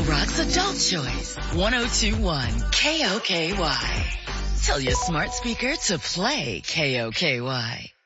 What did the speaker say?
Rock's Adult Choice. 1021 KOKY. Tell your smart speaker to play KOKY.